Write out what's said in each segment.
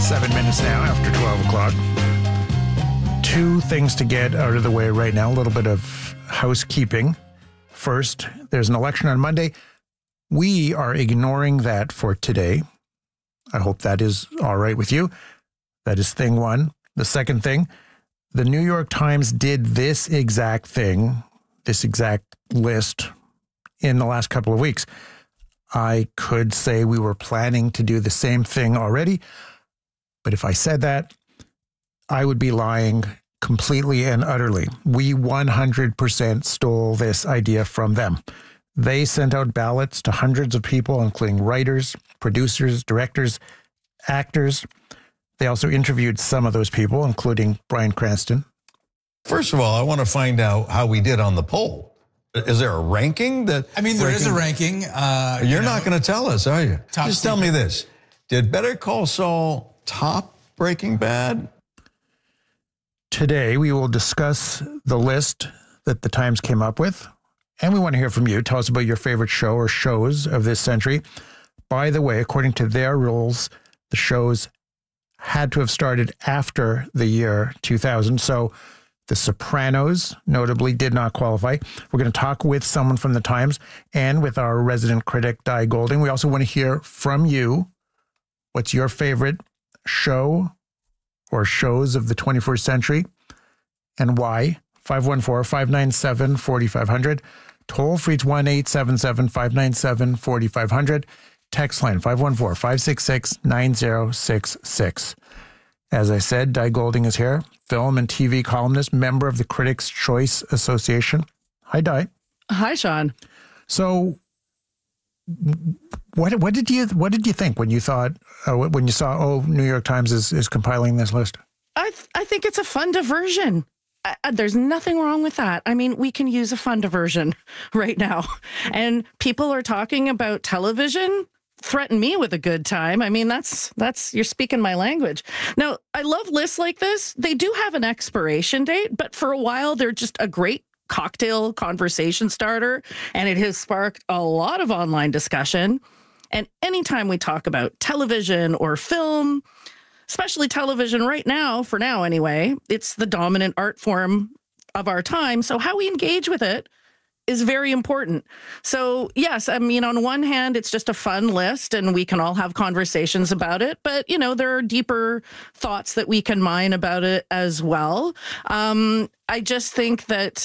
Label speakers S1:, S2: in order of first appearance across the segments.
S1: 7 minutes now after 12 o'clock. Two things to get out of the way right now. A little bit of housekeeping. First, there's an election on Monday. We are ignoring that for today. I hope that is all right with you. That is thing one. The second thing, the New York Times did this exact thing, this exact list in the last couple of weeks. I could say we were planning to do the same thing already, but if I said that, I would be lying completely and utterly. We 100% stole this idea from them. They sent out ballots to hundreds of people, including writers, producers, directors, actors. They also interviewed some of those people, including Bryan Cranston.
S2: First of all, I want to find out how we did on the poll. Is there a ranking that?
S3: I mean, there is a ranking.
S2: You're not going to tell us, are you? Just tell me this. Did Better Call Saul top Breaking Bad?
S1: Today, we will discuss the list that the Times came up with, and we want to hear from you. Tell us about your favorite show or shows of this century. By the way, according to their rules, the shows had to have started after the year 2000. So The Sopranos, notably, did not qualify. We're going to talk with someone from the Times and with our resident critic, Di Golding. We also want to hear from you. What's your favorite show or shows of the 21st century and why? 514-597-4500. Toll free, it's 1-877-597-4500. Text line 514-566-9066. As I said, Di Golding is here, film and TV columnist, member of the Critics' Choice Association. Hi, Di.
S4: Hi, Sean.
S1: So, what did you think when you thought when you saw New York Times is compiling this list?
S4: I think it's a fun diversion. There's nothing wrong with that. I mean, we can use a fun diversion right now, and people are talking about television. Threaten me with a good time. I mean, that's you're speaking my language. Now, I love lists like this. They do have an expiration date, but for a while, they're just a great cocktail conversation starter, and it has sparked a lot of online discussion. And anytime we talk about television or film, especially television right now, for now anyway, it's the dominant art form of our time. So how we engage with it is very important. So yes, I mean, on one hand, it's just a fun list and we can all have conversations about it, but there are deeper thoughts that we can mine about it as well. I just think that,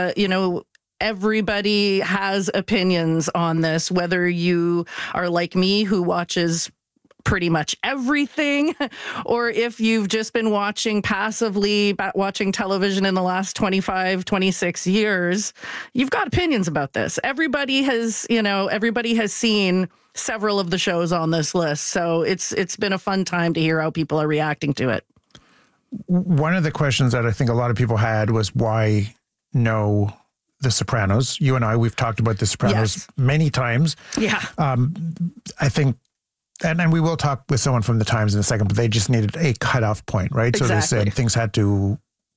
S4: everybody has opinions on this, whether you are like me who watches pretty much everything, or if you've just been watching television in the last 25, 26 years, you've got opinions about this. Everybody has seen several of the shows on this list. So it's been a fun time to hear how people are reacting to it.
S1: One of the questions that I think a lot of people had was why no The Sopranos. You and I, we've talked about The Sopranos many times. Yeah. I think And we will talk with someone from the Times in a second, but they just needed a cutoff point, right?
S4: Exactly.
S1: So they said things had to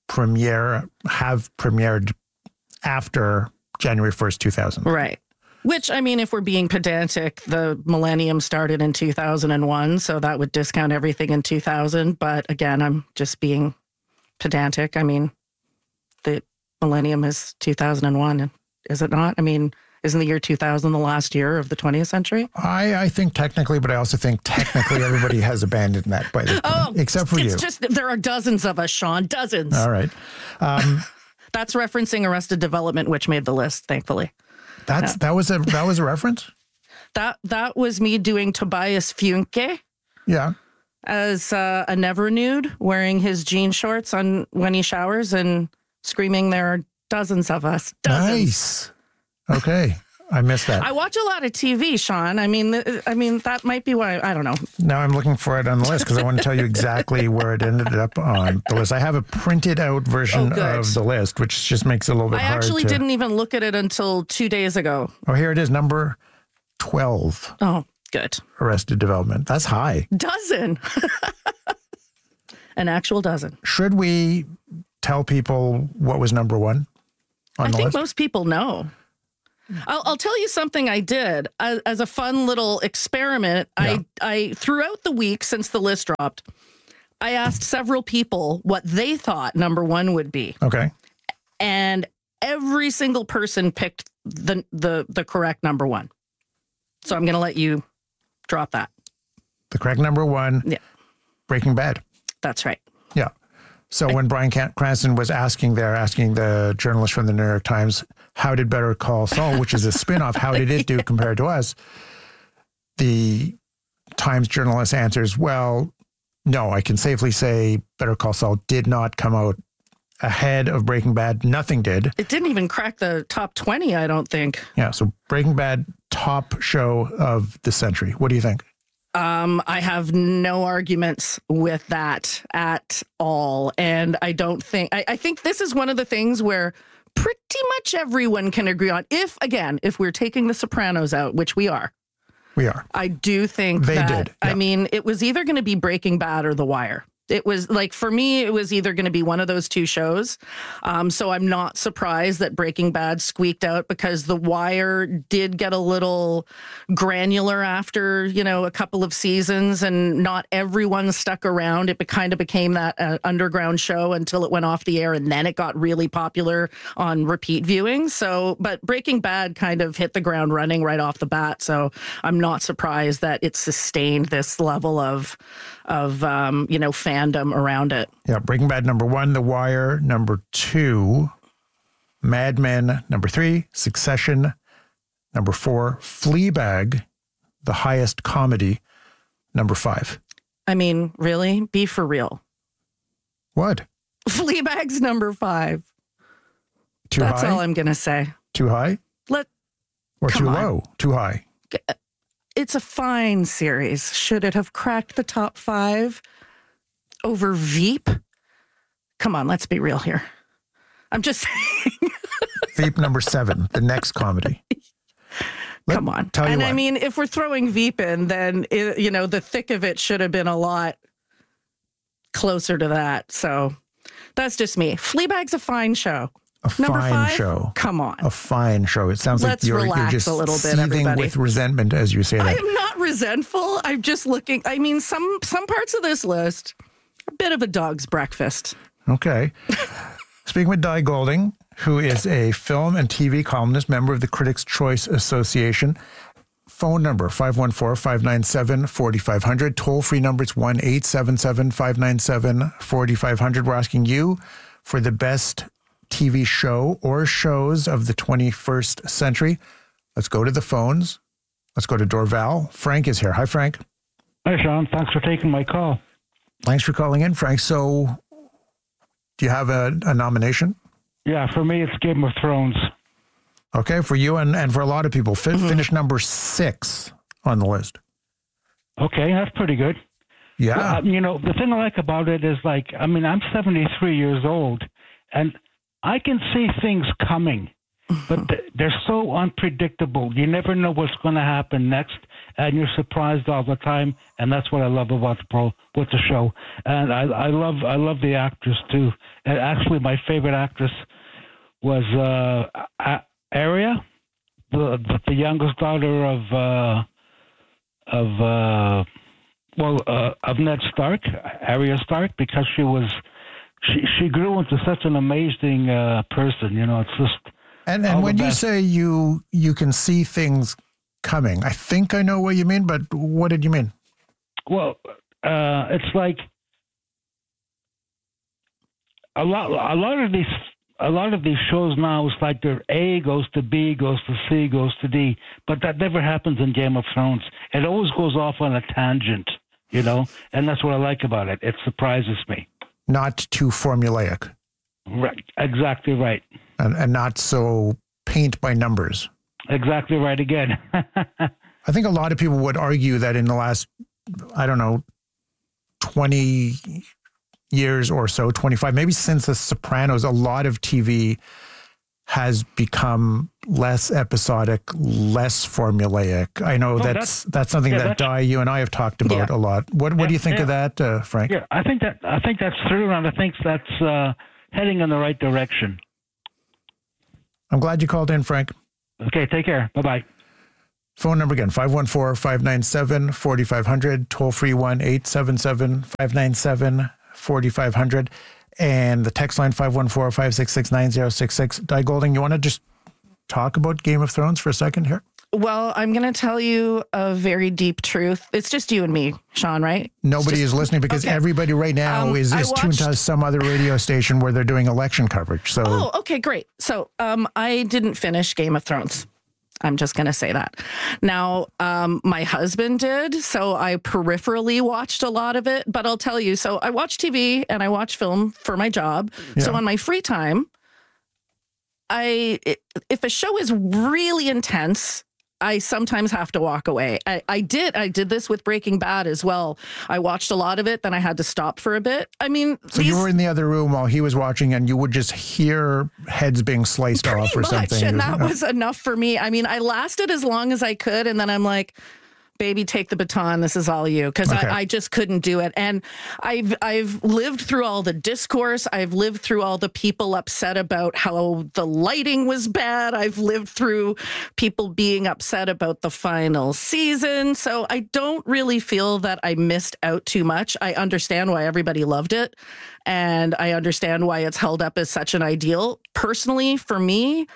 S1: have premiered after January 1st, 2000.
S4: Right. Which, I mean, if we're being pedantic, the millennium started in 2001, so that would discount everything in 2000. But again, I'm just being pedantic. I mean, the millennium is 2001, is it not? I mean, isn't the year 2000 the last year of the 20th century?
S1: I think technically, but I also think technically everybody has abandoned that by this point, except for you.
S4: It's just, there are dozens of us, Sean, dozens.
S1: All right.
S4: That's referencing Arrested Development, which made the list, thankfully.
S1: That was a reference?
S4: That was me doing Tobias Funke.
S1: Yeah.
S4: As a never nude, wearing his jean shorts when he showers and screaming, "There are dozens of us." Dozens.
S1: Nice. Okay. I missed that.
S4: I watch a lot of TV, Sean. I mean, that might be why. I don't know.
S1: Now I'm looking for it on the list because I want to tell you exactly where it ended up on the list. I have a printed out version of the list, which just makes it a little bit hard.
S4: I actually didn't even look at it until 2 days ago.
S1: Oh, here it is, number 12.
S4: Oh, good.
S1: Arrested Development. That's high.
S4: Dozen. An actual dozen.
S1: Should we tell people what was number one on the list? I think
S4: most people know. I'll tell you something I did as a fun little experiment. Yeah. I throughout the week since the list dropped, I asked several people what they thought number one would be.
S1: Okay.
S4: And every single person picked the correct number one. So I'm going to let you drop that.
S1: The correct number one.
S4: Yeah.
S1: Breaking Bad.
S4: That's right.
S1: Yeah. So when Bryan Cranston was asking the journalist from the New York Times, how did Better Call Saul, which is a spinoff, how did it do compared to us? The Times journalist answers, well, no, I can safely say Better Call Saul did not come out ahead of Breaking Bad. Nothing did.
S4: It didn't even crack the top 20, I don't think.
S1: Yeah. So Breaking Bad, top show of the century. What do you think?
S4: I have no arguments with that at all. And I don't think, I think this is one of the things where pretty much everyone can agree on. If we're taking The Sopranos out, which we are.
S1: We are.
S4: I do think
S1: they
S4: that,
S1: did. Yeah.
S4: I mean, it was either going to be Breaking Bad or The Wire. It was like, for me, it was either going to be one of those two shows. So I'm not surprised that Breaking Bad squeaked out, because The Wire did get a little granular after, a couple of seasons, and not everyone stuck around. It kind of became that underground show until it went off the air, and then it got really popular on repeat viewing. So, but Breaking Bad kind of hit the ground running right off the bat. So I'm not surprised that it sustained this level of fandom around it.
S1: Yeah, Breaking Bad number one, The Wire number two, Mad Men number three, Succession number four, Fleabag, the highest comedy, number five.
S4: I mean, really? Be for real.
S1: What?
S4: Fleabag's number five.
S1: Too high?
S4: That's all I'm going to say.
S1: Too high? Or too low? Too high?
S4: It's a fine series. Should it have cracked the top five over Veep? Come on, let's be real here. I'm just saying.
S1: Veep number seven, the next comedy.
S4: Come on. And I mean, if we're throwing Veep in, then, the thick of it should have been a lot closer to that. So that's just me. Fleabag's a fine show.
S1: Number fine five? Show.
S4: Come on.
S1: A fine show. It sounds like you're just
S4: a little bit,
S1: seething
S4: everybody.
S1: with resentment as you say that.
S4: I am not resentful. I'm just looking. I mean, some parts of this list, a bit of a dog's breakfast.
S1: Okay. Speaking with Di Golding, who is a film and TV columnist, member of the Critics' Choice Association. Phone number, 514-597-4500. Toll-free number, it's 1-877-597-4500. We're asking you for the best TV show or shows of the 21st century. Let's go to the phones. Let's go to Dorval. Frank is here. Hi, Frank.
S3: Hi, Sean. Thanks for taking my call.
S1: Thanks for calling in, Frank. So, do you have a nomination?
S3: Yeah, for me, it's Game of Thrones.
S1: Okay, for you and for a lot of people. Finish number 6 on the list.
S3: Okay, that's pretty good.
S1: Yeah.
S3: Well, the thing I like about it is, I'm 73 years old, and I can see things coming, but they're so unpredictable. You never know what's going to happen next, and you're surprised all the time. And that's what I love about the show. And I love the actress too. And actually, my favorite actress was Arya, the youngest daughter of Ned Stark, Arya Stark, because she grew into such an amazing person. It's just.
S1: And when you say you can see things coming, I think I know what you mean, but what did you mean?
S3: Well, it's like a lot of these shows now. It's like their A goes to B, goes to C, goes to D, but that never happens in Game of Thrones. It always goes off on a tangent, and that's what I like about it. It surprises me. Not
S1: too formulaic.
S3: Right. Exactly right.
S1: And not so paint by numbers.
S3: Exactly right again.
S1: I think a lot of people would argue that in the last, 20 years or so, 25, maybe since The Sopranos, a lot of TV has become less episodic, less formulaic. I know that's something that Di, you and I have talked about a lot. What do you think of that, Frank?
S3: Yeah, I think that's true, and I think that's heading in the right direction.
S1: I'm glad you called in, Frank.
S3: Okay, take care. Bye-bye.
S1: Phone number again, 514-597-4500, toll-free 1-877-597-4500, and the text line 514-566-9066. Di Golding, you want to just talk about Game of Thrones for a second here?
S4: Well, I'm going to tell you a very deep truth. It's just you and me, Sean, right?
S1: Nobody is listening because everybody right now is tuned to some other radio station where they're doing election coverage. So,
S4: okay, great. So I didn't finish Game of Thrones. I'm just going to say that. Now, my husband did, so I peripherally watched a lot of it. But I'll tell you, so I watch TV and I watch film for my job. Yeah. So on my free time, if a show is really intense, I sometimes have to walk away. I did this with Breaking Bad as well. I watched a lot of it, then I had to stop for a bit. I mean,
S1: so you were in the other room while he was watching, and you would just hear heads being sliced off or something.
S4: And that was enough for me. I mean, I lasted as long as I could, and then I'm like, baby, take the baton. This is all you. Because I just couldn't do it. And I've lived through all the discourse. I've lived through all the people upset about how the lighting was bad. I've lived through people being upset about the final season. So I don't really feel that I missed out too much. I understand why everybody loved it. And I understand why it's held up as such an ideal. Personally, for me,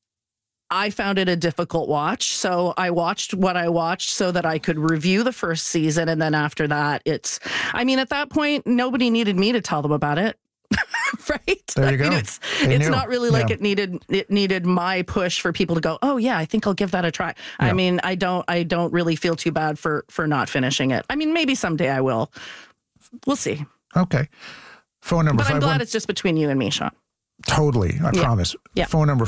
S4: I found it a difficult watch. So I watched what I watched so that I could review the first season. And then after that, at that point, nobody needed me to tell them about it. Right?
S1: There you go.
S4: It's not really like it needed my push for people to go, oh yeah, I think I'll give that a try. Yeah. I mean, I don't really feel too bad for not finishing it. I mean, maybe someday I will. We'll see.
S1: Okay. Phone number.
S4: But I'm glad it's just between you and me, Sean.
S1: Totally. I promise. Yeah. Phone number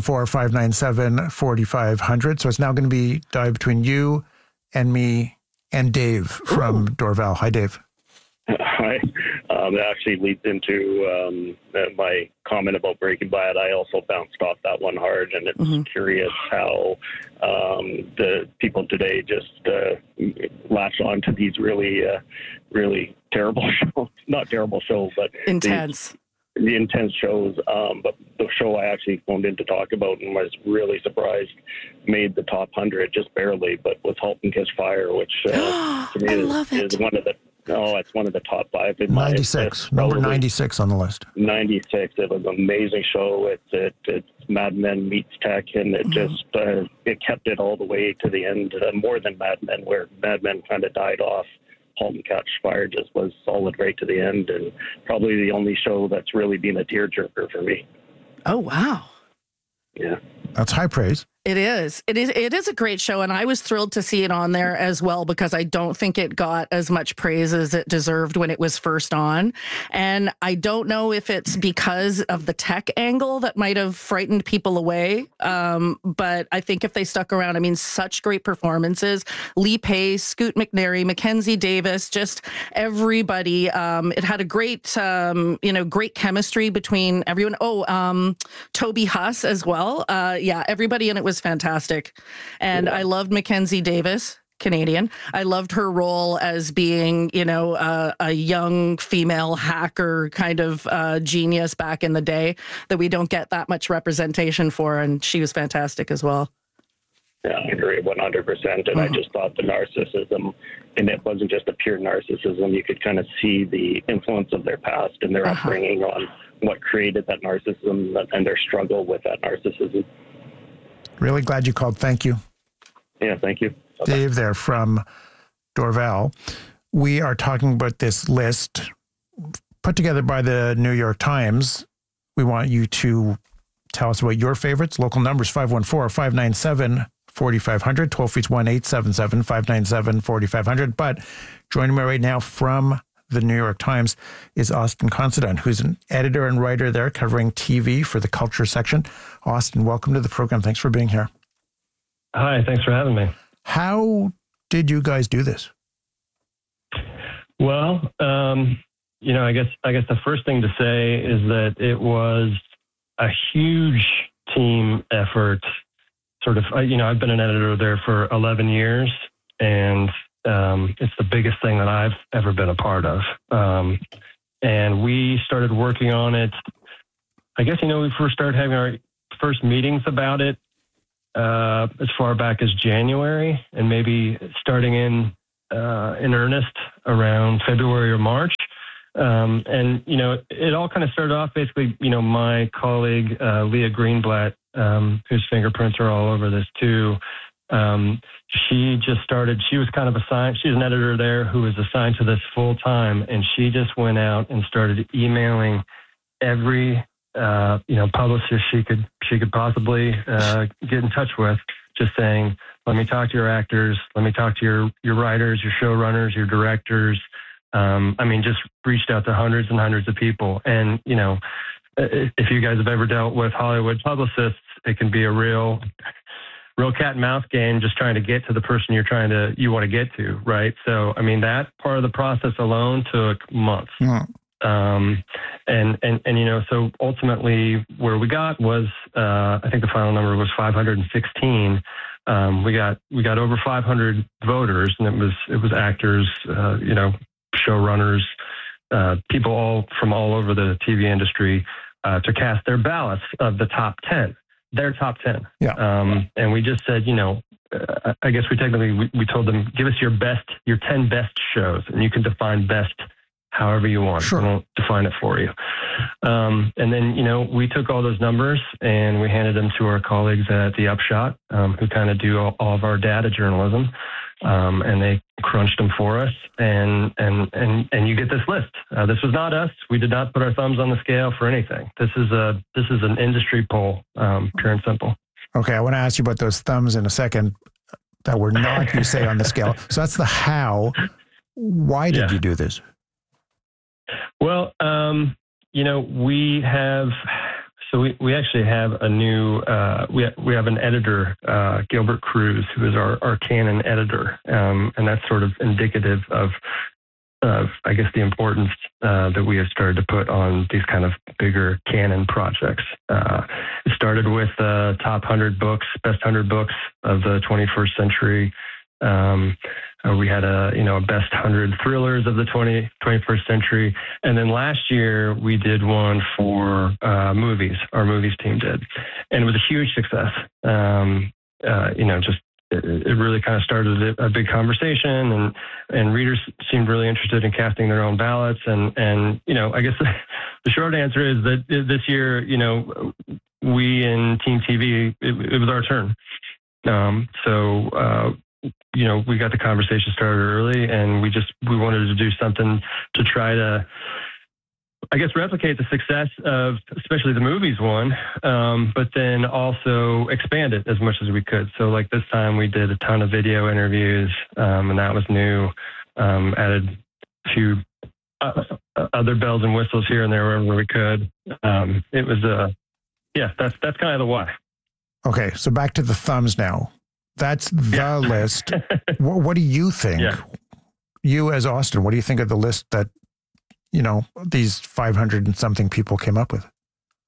S1: 514-597-4500. So it's now going to be between you and me and Dave from Dorval. Hi, Dave.
S5: Hi. That actually leads into my comment about Breaking Bad. I also bounced off that one hard, and it's curious how the people today just latch on to these really, really terrible shows. Not terrible shows, but
S4: intense.
S5: The intense shows, but the show I actually phoned in to talk about and was really surprised made the top 100 just barely, but was *Halt and Catch Fire*, which to me is one of the it's one of the top 5 in
S1: 96, number 96 on the list.
S5: 96. It was an amazing show. It's Mad Men meets tech, and it just it kept it all the way to the end. More than Mad Men, where Mad Men kind of died off. *Halt and Catch Fire* just was solid right to the end, and probably the only show that's really been a tearjerker for me.
S4: Oh, wow.
S5: Yeah.
S1: That's high praise.
S4: It is. It is a great show, and I was thrilled to see it on there as well because I don't think it got as much praise as it deserved when it was first on. And I don't know if it's because of the tech angle that might have frightened people away. But I think if they stuck around, I mean, such great performances. Lee Pace, Scoot McNairy, Mackenzie Davis, just everybody. It had a great, great chemistry between everyone. Toby Huss as well. Everybody in it was fantastic. And I loved Mackenzie Davis, Canadian. I loved her role as being, a young female hacker kind of genius back in the day that we don't get that much representation for. And she was fantastic as well.
S5: Yeah, I agree 100%. And I just thought the narcissism, and it wasn't just a pure narcissism. You could kind of see the influence of their past and their upbringing on what created that narcissism and their struggle with that narcissism.
S1: Really glad you called. Thank you.
S5: Yeah, thank you.
S1: Dave there from Dorval. We are talking about this list put together by the New York Times. We want you to tell us about your favorites. Local numbers 514-597-4500. Toll-free 1-877-597-4500. But joining me right now from the New York Times is Austin Considine, who's an editor and writer there covering TV for the culture section. Austin, welcome to the program. Thanks for being here.
S6: Hi, thanks for having me.
S1: How did you guys do this?
S6: Well, I guess the first thing to say is that it was a huge team effort. Sort of, I've been an editor there for 11 years, and it's the biggest thing that I've ever been a part of. And we started working on it. I guess, we first started having our first meetings about it as far back as January, and maybe starting in earnest around February or March. And, it all kind of started off basically, my colleague, Leah Greenblatt, whose fingerprints are all over this too. She just started, she was kind of assigned, she's an editor there who was assigned to this full time. And she just went out and started emailing every, publicist she could possibly, get in touch with, just saying, let me talk to your actors. Let me talk to your writers, your showrunners, your directors. Just reached out to hundreds and hundreds of people. And, if you guys have ever dealt with Hollywood publicists, it can be a real cat and mouse game, just trying to get to the person you want to get to. Right. So, that part of the process alone took months.
S1: Mm.
S6: So ultimately where we got was, I think the final number was 516. We got over 500 voters, and it was actors, showrunners, people all from all over the TV industry, to cast their ballots of the top 10, their top 10.
S1: Yeah.
S6: And we just said, I guess we told them, give us your 10 best shows, and you can define best however you want.
S1: Sure.
S6: I won't define it for you. And then, we took all those numbers and we handed them to our colleagues at The Upshot, who kind of do all of our data journalism. And they crunched them for us, and you get this list. This was not us. We did not put our thumbs on the scale for anything. This is an industry poll, pure and simple.
S1: Okay, I want to ask you about those thumbs in a second that were not, you say, on the scale. So that's the how. Why did you do this?
S6: Well, we have. So we actually have a new, we have an editor, Gilbert Cruz, who is our canon editor. And that's sort of indicative of I guess, the importance that we have started to put on these kind of bigger canon projects. It started with top 100 books, best 100 books of the 21st century. We had a best 100 thrillers of the 21st century. And then last year we did one for movies. Our movies team did. And it was a huge success. It really kind of started a big conversation, and readers seemed really interested in casting their own ballots. And I guess the short answer is that this year, we in Team TV, it was our turn. We got the conversation started early, and we wanted to do something to try to, I guess, replicate the success of especially the movies one, but then also expand it as much as we could. So like this time we did a ton of video interviews, and that was new, added a few other bells and whistles here and there wherever we could. It was, that's kind of the why.
S1: Okay. So back to the thumbs now. That's the list. What do you think? Yeah. You as Austin, what do you think of the list that, these 500 and something people came up with?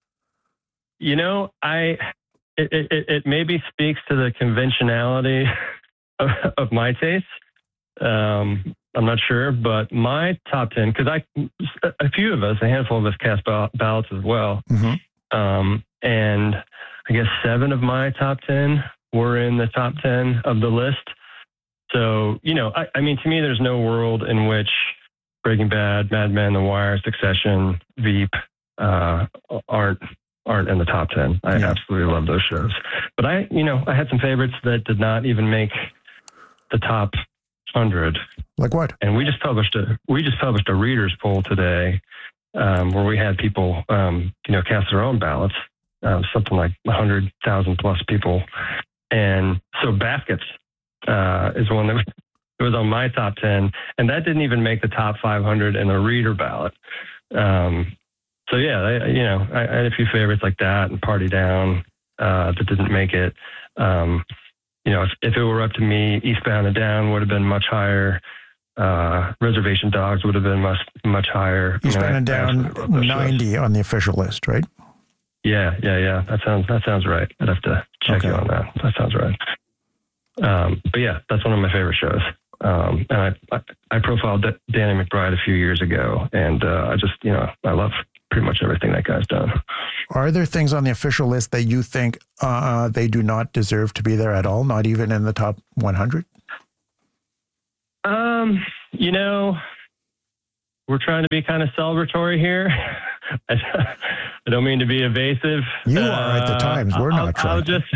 S6: It maybe speaks to the conventionality of my taste. I'm not sure, but my top 10, because a few of us, a handful of us cast ballots as well. Mm-hmm. And I guess 7 of my top 10 were in the top 10 of the list. So, to me, there's no world in which Breaking Bad, Mad Men, The Wire, Succession, Veep aren't in the top 10. I absolutely love those shows. But I had some favorites that did not even make the top 100.
S1: Like what?
S6: And we just published a readers poll today, where we had people cast their own ballots, something like 100,000 plus people. And so Baskets is one that was on my top 10, and that didn't even make the top 500 in the reader ballot. I had a few favorites like that, and Party Down that didn't make it. If it were up to me, Eastbound and Down would have been much higher. Reservation Dogs would have been much higher.
S1: Eastbound and Down 90 on the official list, right?
S6: Yeah. That sounds right. I'd have to check you on that. That sounds right. But yeah, that's one of my favorite shows. And I profiled Danny McBride a few years ago, and I love pretty much everything that guy's done.
S1: Are there things on the official list that you think they do not deserve to be there at all, not even in the top 100?
S6: You know, we're trying to be kind of celebratory here. I don't mean to be evasive.
S1: You are at the Times. We're not trying.
S6: I'll just.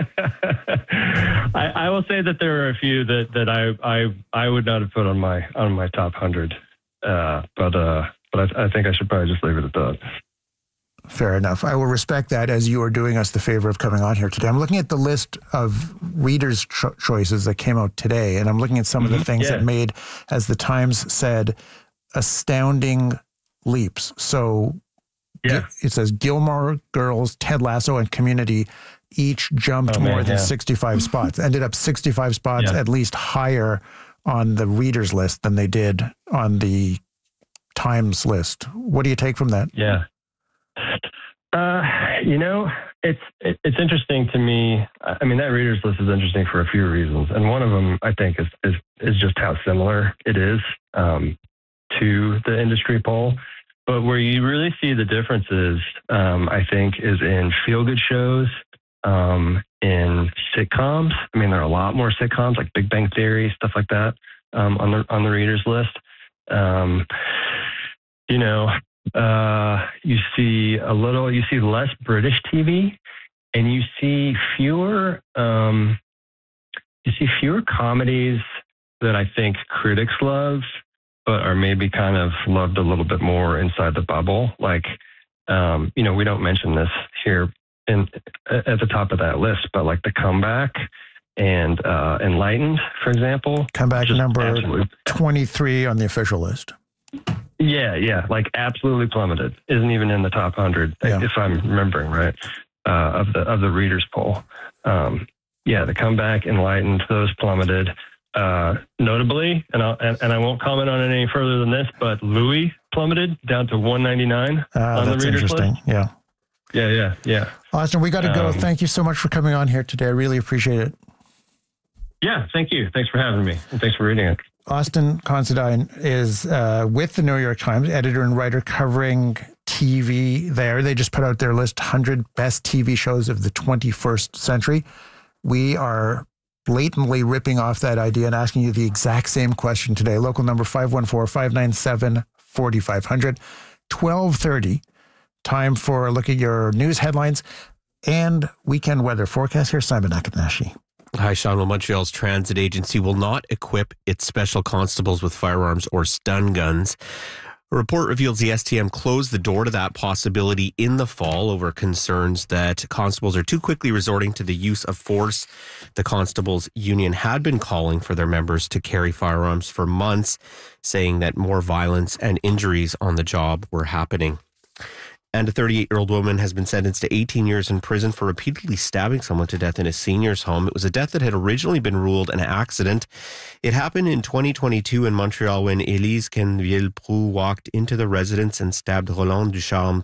S6: I will say that there are a few that I would not have put on my top 100. But I think I should probably just leave it at that.
S1: Fair enough. I will respect that as you are doing us the favor of coming on here today. I'm looking at the list of readers' choices that came out today, and I'm looking at some of the things that made, as the Times said, astounding leaps. So it says Gilmore Girls, Ted Lasso, and Community each jumped more than 65 spots, ended up 65 spots at least higher on the readers' list than they did on the Times list. What do you take from that?
S6: Yeah. You know, it's interesting to me. I mean, that readers list is interesting for a few reasons, and one of them I think is just how similar it is to the industry poll. But where you really see the differences, I think, is in feel-good shows, in sitcoms. I mean, there are a lot more sitcoms like Big Bang Theory, stuff like that, on the readers list. You know. You see less British TV, and you see fewer comedies that I think critics love, but are maybe kind of loved a little bit more inside the bubble. Like, you know, we don't mention this here at the top of that list, but like The Comeback and Enlightened, for example.
S1: Comeback number 23 on the official list.
S6: Yeah, like absolutely plummeted. Isn't even in the top 100, if I'm remembering right, of the readers poll. The Comeback, Enlightened, those plummeted. Notably, and I won't comment on it any further than this, but Louis plummeted down to 199 on the readers list. Yeah.
S1: Austin, we got to go. Thank you so much for coming on here today. I really appreciate it.
S6: Yeah, thank you. Thanks for having me, and thanks for reading it.
S1: Austin Considine is with the New York Times, editor and writer covering TV there. They just put out their list, 100 best TV shows of the 21st century. We are blatantly ripping off that idea and asking you the exact same question today. Local number 514-597-4500, 12:30. Time for a look at your news headlines and weekend weather forecast. Here's Simon Akanashi.
S7: Hi, Sean. Well, Montreal's transit agency will not equip its special constables with firearms or stun guns. A report reveals the STM closed the door to that possibility in the fall over concerns that constables are too quickly resorting to the use of force. The Constables Union had been calling for their members to carry firearms for months, saying that more violence and injuries on the job were happening. And a 38-year-old woman has been sentenced to 18 years in prison for repeatedly stabbing someone to death in a senior's home. It was a death that had originally been ruled an accident. It happened in 2022 in Montreal when Élise Kenville-Proux walked into the residence and stabbed Roland Ducharme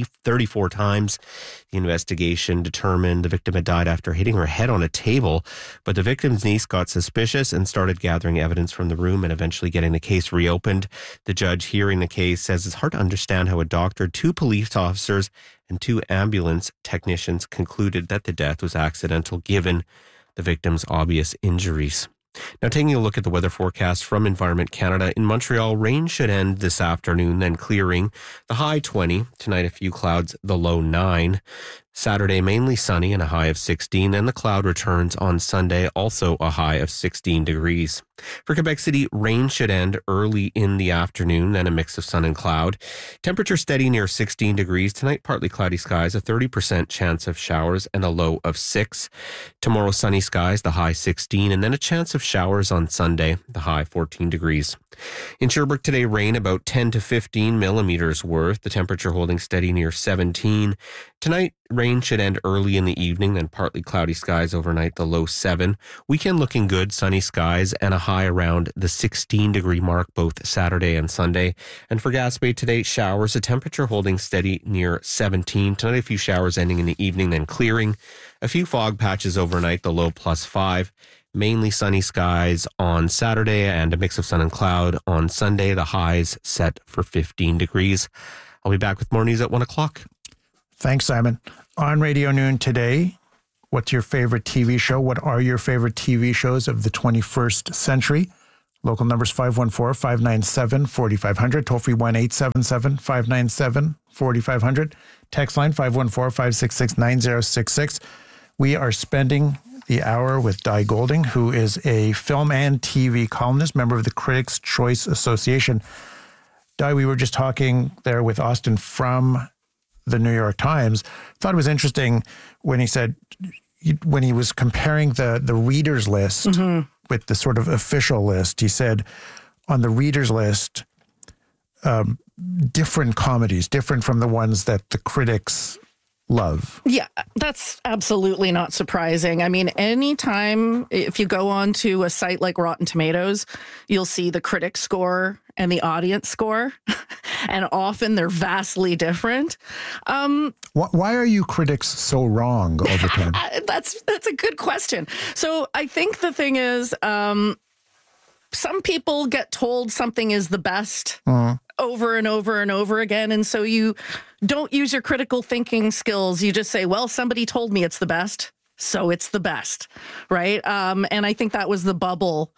S7: 34 times. The investigation determined the victim had died after hitting her head on a table, but the victim's niece got suspicious and started gathering evidence from the room and eventually getting the case reopened. The judge hearing the case says it's hard to understand how a doctor, 2 police officers, and 2 ambulance technicians concluded that the death was accidental given the victim's obvious injuries. Now, taking a look at the weather forecast from Environment Canada. In Montreal, rain should end this afternoon, then clearing. The high 20. Tonight, a few clouds, the low 9. Saturday, mainly sunny and a high of 16. Then the cloud returns on Sunday, also a high of 16 degrees. For Quebec City, rain should end early in the afternoon, then a mix of sun and cloud. Temperature steady near 16 degrees. Tonight, partly cloudy skies, a 30% chance of showers and a low of 6. Tomorrow, sunny skies, the high 16, and then a chance of showers on Sunday, the high 14 degrees. In Sherbrooke today, rain about 10 to 15 millimeters worth, the temperature holding steady near 17. Tonight, rain should end early in the evening, then partly cloudy skies overnight, the low 7. Weekend looking good, sunny skies, and a high around the 16-degree mark both Saturday and Sunday. And for Gaspé today, showers, a temperature holding steady near 17. Tonight, a few showers ending in the evening, then clearing. A few fog patches overnight, the low plus 5. Mainly sunny skies on Saturday and a mix of sun and cloud on Sunday. The highs set for 15 degrees. I'll be back with more news at 1 o'clock.
S1: Thanks, Simon. On Radio Noon today, what's your favorite TV show? What are your favorite TV shows of the 21st century? Local numbers 514-597-4500. Toll free 1-877-597-4500. Text line 514-566-9066. We are spending the hour with Di Golding, who is a film and TV columnist, member of the Critics' Choice Association. Di, we were just talking there with Austin from the New York Times. Thought it was interesting when he said, when he was comparing the readers list with the sort of official list, he said on the readers list, different comedies, different from the ones that the critics love.
S4: Yeah, that's absolutely not surprising. I mean, anytime if you go on to a site like Rotten Tomatoes, you'll see the critic score and the audience score, and often they're vastly different.
S1: Why are you critics so wrong all the time?
S4: That's a good question. So I think the thing is, some people get told something is the best over and over and over again. And so you don't use your critical thinking skills. You just say, well, somebody told me it's the best, so it's the best, right? And I think that was the bubble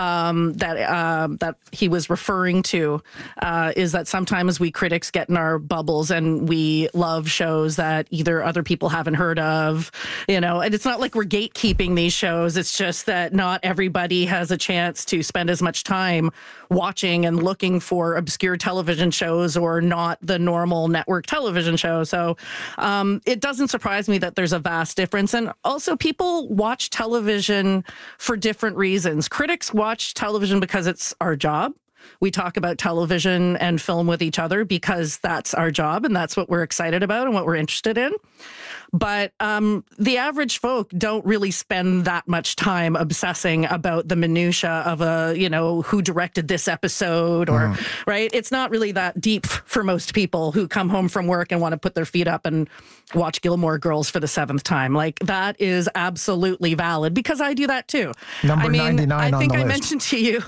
S4: that he was referring to, is that sometimes we critics get in our bubbles and we love shows that either other people haven't heard of, and it's not like we're gatekeeping these shows. It's just that not everybody has a chance to spend as much time watching and looking for obscure television shows or not the normal network television show. So it doesn't surprise me that there's a vast difference. And also people watch television for different reasons. Critics watch television because it's our job. We talk about television and film with each other because that's our job and that's what we're excited about and what we're interested in. But the average folk don't really spend that much time obsessing about the minutia of who directed this episode or right. It's not really that deep for most people who come home from work and want to put their feet up and watch Gilmore Girls for the 7th time. Like that is absolutely valid because I do that too.
S1: Number 99
S4: I think
S1: on the
S4: I
S1: list.
S4: mentioned to you,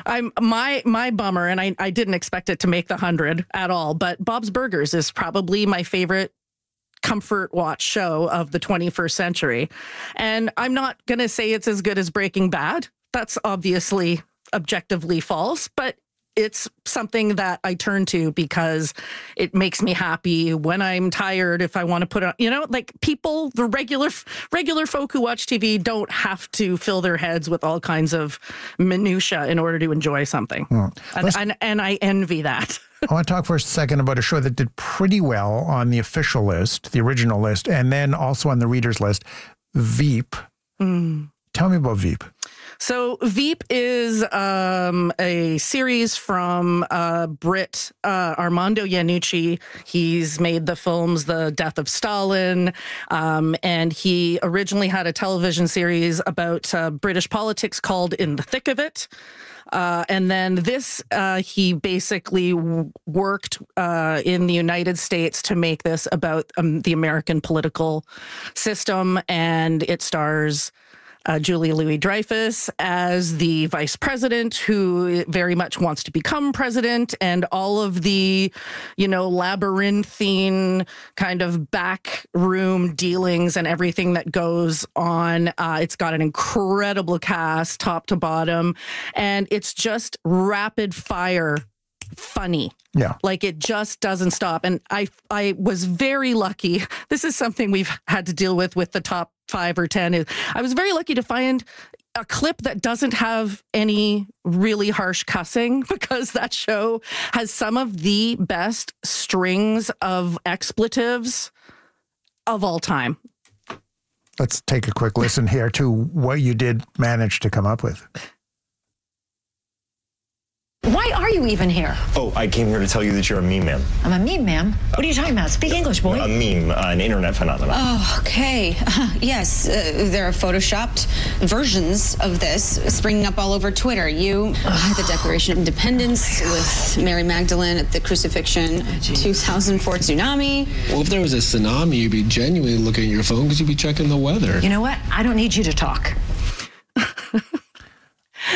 S4: my bummer, and I didn't expect it to make the 100 at all, but Bob's Burgers is probably my favorite comfort watch show of the 21st century. And I'm not going to say it's as good as Breaking Bad. That's obviously objectively false, but it's something that I turn to because it makes me happy when I'm tired. If I want to put on, like people, the regular folk who watch TV don't have to fill their heads with all kinds of minutia in order to enjoy something. And I envy that.
S1: I want to talk for a second about a show that did pretty well on the official list, the original list, and then also on the readers list, Veep. Tell me about Veep.
S4: So Veep is a series from Brit Armando Iannucci. He's made the films The Death of Stalin, and he originally had a television series about British politics called In the Thick of It. And then this, he basically worked in the United States to make this about the American political system, and it stars Julia Louis-Dreyfus as the vice president who very much wants to become president, and all of the, labyrinthine kind of backroom dealings and everything that goes on. It's got an incredible cast, top to bottom, and it's just rapid fire funny.
S1: Yeah.
S4: Like it just doesn't stop. And I was very lucky. This is something we've had to deal with the top 5 or 10. I was very lucky to find a clip that doesn't have any really harsh cussing, because that show has some of the best strings of expletives of all time.
S1: Let's take a quick listen here to what you did manage to come up with.
S8: Why are you even here?
S9: Oh, I came here to tell you that you're a meme, ma'am.
S8: I'm a meme, ma'am. What are you talking about? Speak English, boy.
S9: A meme, an internet phenomenon.
S8: Oh, okay. Yes, there are photoshopped versions of this springing up all over Twitter. You had the Declaration of Independence with Mary Magdalene at the crucifixion, 2004 tsunami.
S10: Well, if there was a tsunami, you'd be genuinely looking at your phone because you'd be checking the weather.
S8: You know what? I don't need you to talk.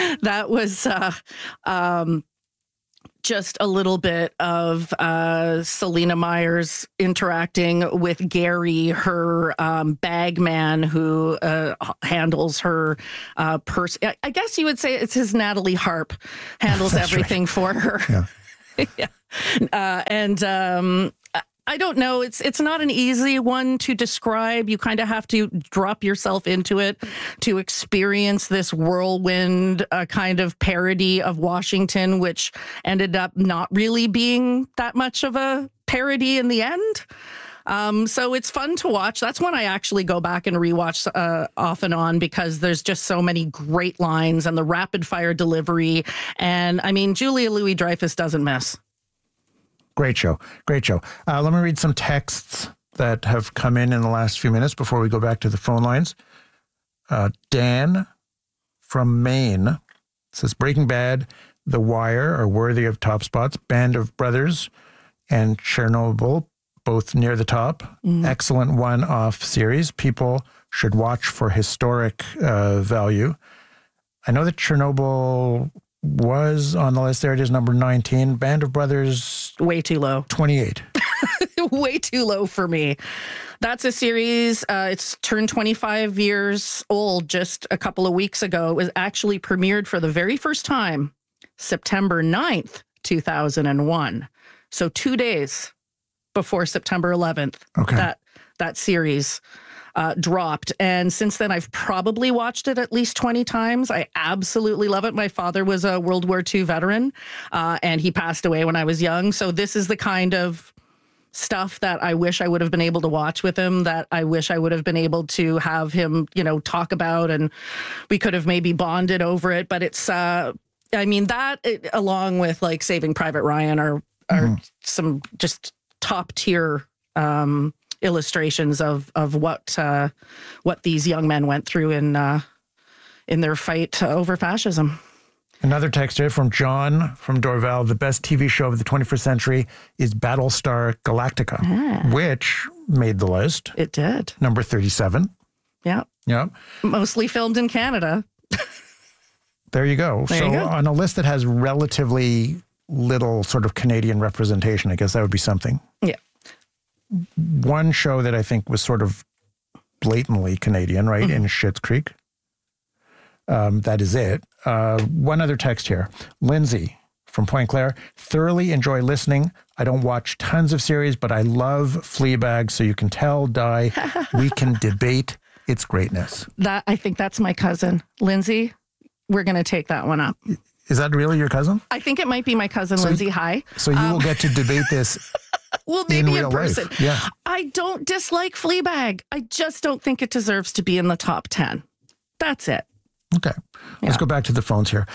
S4: That was just a little bit of Selena Myers interacting with Gary, her bag man who handles her purse. I guess you would say it's his Natalie Harp, handles everything for her. Yeah. I don't know. It's not an easy one to describe. You kind of have to drop yourself into it to experience this whirlwind kind of parody of Washington, which ended up not really being that much of a parody in the end. So it's fun to watch. That's one I actually go back and rewatch off and on because there's just so many great lines and the rapid fire delivery. And I mean, Julia Louis-Dreyfus doesn't miss.
S1: Great show. Great show. Let me read some texts that have come in the last few minutes before we go back to the phone lines. Dan from Maine says, Breaking Bad, The Wire are worthy of top spots. Band of Brothers and Chernobyl, both near the top. Excellent one-off series. People should watch for historic value. I know that Chernobyl was on the list. There it is, number 19. Band of Brothers.
S4: Way too low.
S1: 28.
S4: Way too low for me. That's a series. It's turned 25 years old just a couple of weeks ago. It was actually premiered for the very first time, September 9th, 2001. So 2 days before September 11th, that series dropped. And since then, I've probably watched it at least 20 times. I absolutely love it. My father was a World War II veteran, and he passed away when I was young. So this is the kind of stuff that I wish I would have been able to watch with him, that I wish I would have been able to have him, talk about, and we could have maybe bonded over it. But it's, along with like Saving Private Ryan are some just top tier illustrations of what these young men went through in their fight over fascism.
S1: Another text here from John from Dorval. The best TV show of the 21st century is Battlestar Galactica, which made the list.
S4: It did.
S1: Number 37.
S4: Yeah.
S1: Yeah.
S4: Mostly filmed in Canada.
S1: There you go. So on a list that has relatively little sort of Canadian representation, I guess that would be something.
S4: Yeah.
S1: One show that I think was sort of blatantly Canadian, right, in Schitt's Creek. That is it. One other text here. Lindsay from Point Claire. Thoroughly enjoy listening. I don't watch tons of series, but I love Fleabag, so you can tell, die. We can debate its greatness.
S4: I think that's my cousin. Lindsay, we're going to take that one up.
S1: Is that really your cousin?
S4: I think it might be my cousin, Lindsay. Hi.
S1: So you will get to debate this
S4: well, maybe in
S1: person.
S4: Life.
S1: Yeah.
S4: I don't dislike Fleabag. I just don't think it deserves to be in the top 10. That's it.
S1: Okay. Let's go back to the phones here.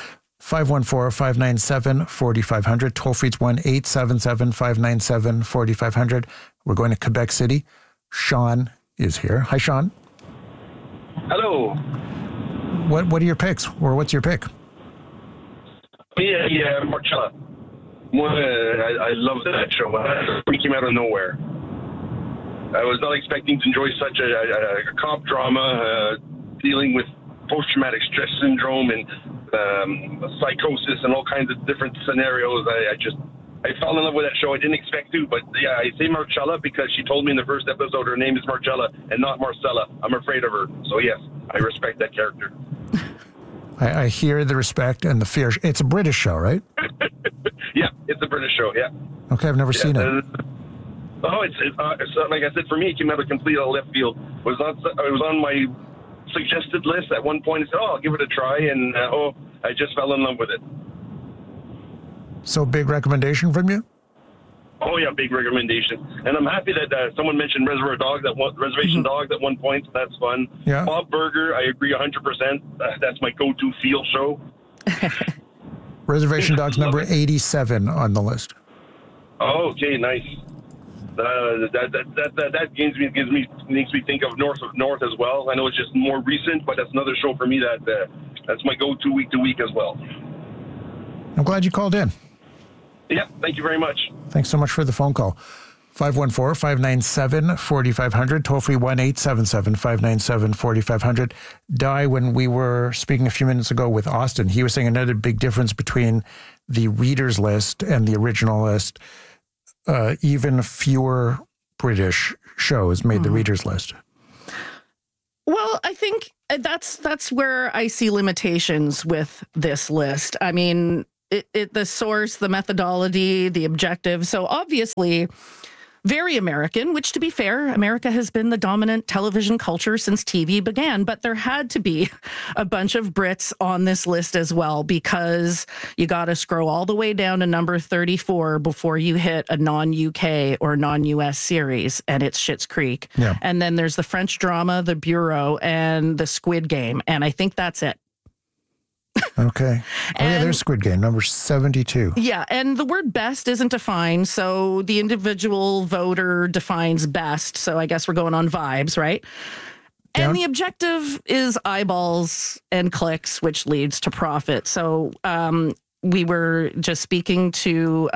S1: 514-597-4500. Toll free, it's 1-877-597-4500. We're going to Quebec City. Sean is here. Hi, Sean.
S11: Hello.
S1: What are your picks, or what's your pick?
S11: Yeah, Marcella. I love that show. It came out of nowhere. I was not expecting to enjoy such a cop drama dealing with post-traumatic stress syndrome and psychosis and all kinds of different scenarios. I fell in love with that show. I didn't expect to, but yeah, I say Marcella because she told me in the first episode her name is Marcella and not Marcella. I'm afraid of her. So yes, I respect that character.
S1: I hear the respect and the fear. It's a British show, right?
S11: Yeah, it's a British show, yeah.
S1: Okay, I've never seen it.
S11: It's like I said, for me, it came out of complete left field. It was on my suggested list at one point. I said, I'll give it a try, and I just fell in love with it.
S1: So big recommendation from you?
S11: Oh yeah, big recommendation. And I'm happy that someone mentioned Reservation Dogs at one point. So that's fun.
S1: Yeah.
S11: Bob Burger, I agree 100%. That's my go-to feel show.
S1: Reservation Dogs number 87 on the list.
S11: Oh, okay, nice. That makes me think of North as well. I know it's just more recent, but that's another show for me that's my go-to week to week as well.
S1: I'm glad you called in.
S11: Yeah, thank you very much.
S1: Thanks so much for the phone call. 514-597-4500, toll-free 1-877-597-4500. Di, when we were speaking a few minutes ago with Austin, he was saying another big difference between the reader's list and the original list, even fewer British shows made the reader's list.
S4: Well, I think that's where I see limitations with this list. I mean, the source, the methodology, the objective. So obviously, very American, which, to be fair, America has been the dominant television culture since TV began. But there had to be a bunch of Brits on this list as well, because you got to scroll all the way down to number 34 before you hit a non-UK or non-US series, and it's Schitt's Creek.
S1: Yeah.
S4: And then there's the French drama, The Bureau, and The Squid Game. And I think that's it.
S1: Okay. There's Squid Game, number 72.
S4: Yeah, and the word best isn't defined, so the individual voter defines best, so I guess we're going on vibes, right? And the objective is eyeballs and clicks, which leads to profit. So we were just speaking to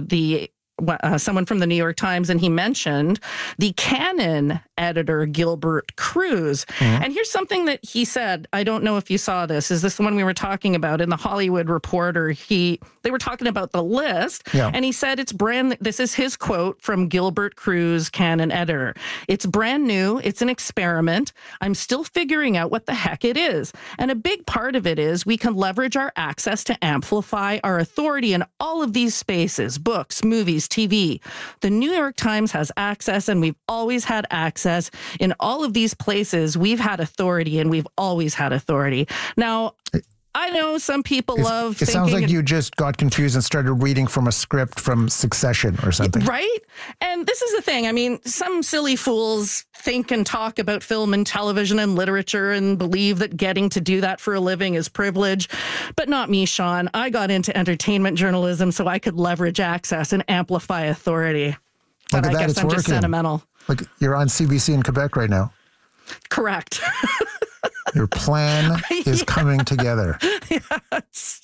S4: someone from the New York Times, and he mentioned the Canon editor, Gilbert Cruz. Mm-hmm. And here's something that he said. I don't know if you saw this. Is this the one we were talking about in the Hollywood Reporter? They were talking about the list, and he said this is his quote from Gilbert Cruz, Canon editor. "It's brand new. It's an experiment. I'm still figuring out what the heck it is. And a big part of it is we can leverage our access to amplify our authority in all of these spaces, books, movies, TV. The New York Times has access, and we've always had access. In all of these places, we've had authority, and we've always had authority." Now, I know some people love thinking...
S1: It sounds like you just got confused and started reading from a script from Succession or something.
S4: Right? And this is the thing. I mean, some silly fools think and talk about film and television and literature and believe that getting to do that for a living is privilege. But not me, Sean. I got into entertainment journalism so I could leverage access and amplify authority. But I guess I'm just sentimental.
S1: Like, you're on CBC in Quebec right now.
S4: Correct.
S1: Your plan is coming together.
S4: Yes.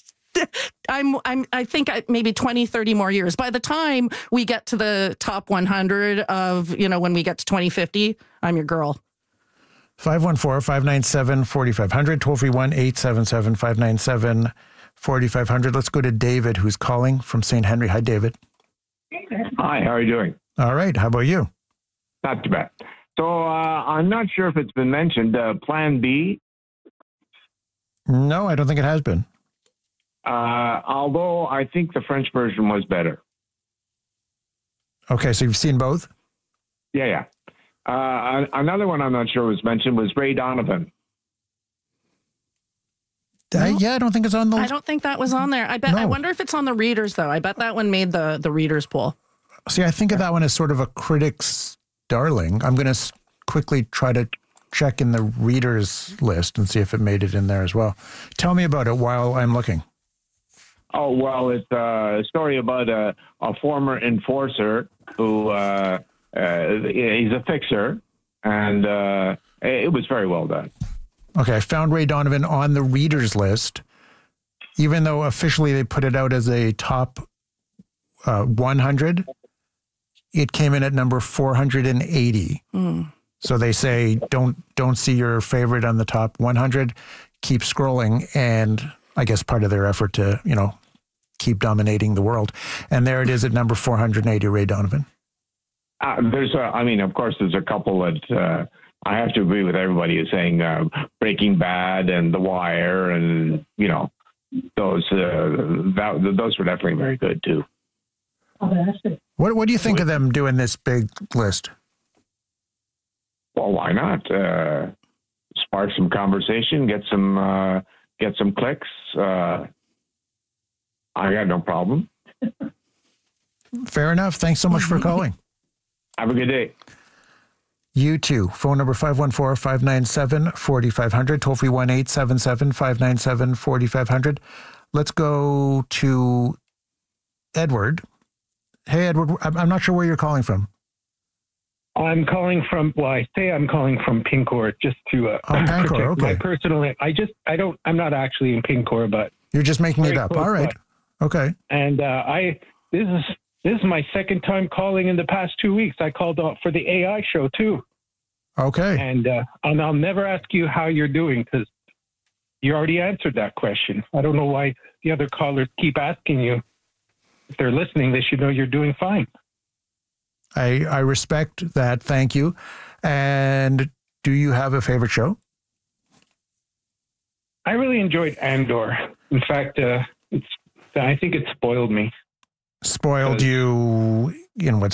S4: I think maybe 20, 30 more years. By the time we get to the top 100 of, when we get to 2050, I'm your girl.
S1: 514-597-4500, toll-free 1-877-597-4500. Let's go to David, who's calling from St. Henry. Hi, David.
S12: Hi, how are you doing?
S1: All right. How about you?
S12: Not too bad. So I'm not sure if it's been mentioned. Plan B?
S1: No, I don't think it has been.
S12: Although I think the French version was better.
S1: Okay, so you've seen both?
S12: Yeah. Another one I'm not sure was mentioned was Ray Donovan.
S1: Yeah, I don't think it's on the list.
S4: I don't think that was on there. I wonder if it's on the readers, though. I bet that one made the readers poll.
S1: See, I think of that one as sort of a critic's darling. I'm going to quickly try to check in the readers list and see if it made it in there as well. Tell me about it while I'm looking.
S12: Oh, well, it's a story about a former enforcer who he's a fixer, and it was very well done.
S1: Okay, I found Ray Donovan on the readers list, even though officially they put it out as a top 100. It came in at number 480. So they say, don't see your favorite on the top 100. Keep scrolling. And I guess part of their effort to, keep dominating the world. And there it is at number 480, Ray Donovan.
S12: Of course, there's a couple that I have to agree with everybody who's saying Breaking Bad and The Wire, and, those were definitely very good too.
S1: What do you think of them doing this big list?
S12: Well, why not? Spark some conversation, get some clicks. I got no problem.
S1: Fair enough. Thanks so much for calling.
S12: Have a good day.
S1: You too. Phone number 514-597-4500. Toll free 1-877-597-4500. Let's go to Edward. Hey, Edward, I'm not sure where you're calling from.
S13: I'm calling from Pincourt, just to protect my personal. I'm not actually in Pincourt, but
S1: you're just making it up. All right. Okay.
S13: And this This is my second time calling in the past 2 weeks. I called for the AI show too.
S1: Okay.
S13: And I'll never ask you how you're doing because you already answered that question. I don't know why the other callers keep asking you. If they're listening, they should know you're doing fine.
S1: I respect that. Thank you. And do you have a favorite show?
S13: I really enjoyed Andor. In fact, I think it spoiled me.
S1: Spoiled you in what